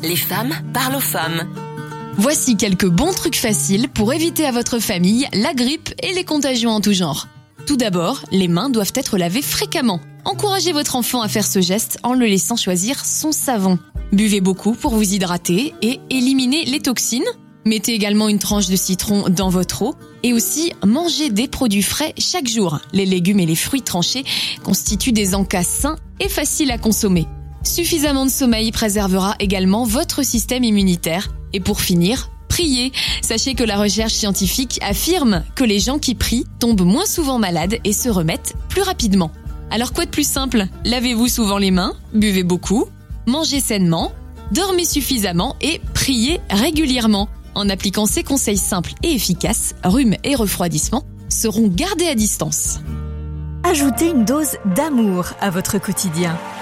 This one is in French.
Les femmes parlent aux femmes. Voici quelques bons trucs faciles pour éviter à votre famille la grippe et les contagions en tout genre. Tout d'abord, les mains doivent être lavées fréquemment. Encouragez votre enfant à faire ce geste en le laissant choisir son savon. Buvez beaucoup pour vous hydrater et éliminer les toxines. Mettez également une tranche de citron dans votre eau et aussi mangez des produits frais chaque jour. Les légumes et les fruits tranchés constituent des encas sains et faciles à consommer. Suffisamment de sommeil préservera également votre système immunitaire. Et pour finir, priez. Sachez que la recherche scientifique affirme que les gens qui prient tombent moins souvent malades et se remettent plus rapidement. Alors quoi de plus simple ? Lavez-vous souvent les mains, buvez beaucoup, mangez sainement, dormez suffisamment et priez régulièrement. En appliquant ces conseils simples et efficaces, rhume et refroidissement seront gardés à distance. Ajoutez une dose d'amour à votre quotidien.